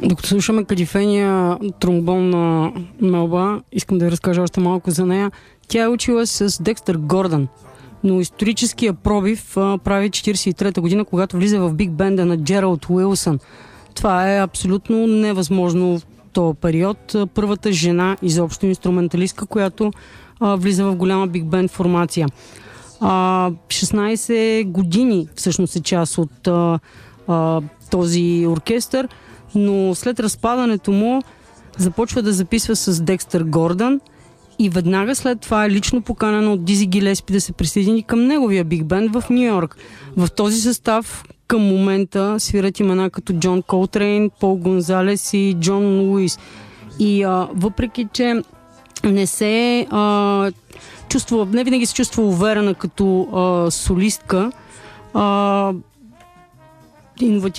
Докато слушаме кадифения тромбон на Мелба, искам да ви разкажа още малко за нея. Тя е учила с Декстър Гордън, но историческия пробив прави 43-та година, когато влиза в биг бенда на Джералд Уилсън. Това е абсолютно невъзможно в този период. Първата жена изобщо инструменталистка, която влиза в голяма биг бенд формация. 16 години всъщност е част от този оркестър, но след разпадането му започва да записва с Декстър Гордън и веднага след това е лично поканена от Дизи Гилеспи да се присъедини към неговия биг бенд в Ню Йорк. В този състав към момента свират имена като Джон Колтрейн, Пол Гонзалес и Джон Луис. И въпреки, че не се чувства, не винаги се чувства уверена като солистка, иновативна